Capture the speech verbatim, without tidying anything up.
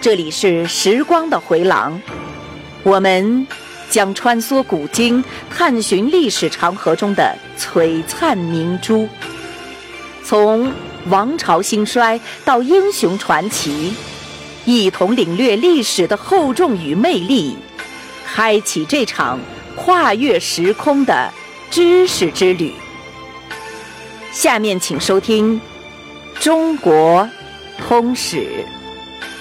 这里是时光的回廊，我们将穿梭古今，探寻历史长河中的璀璨明珠，从王朝兴衰到英雄传奇，一同领略历史的厚重与魅力，开启这场跨越时空的知识之旅。下面请收听《中国通史》。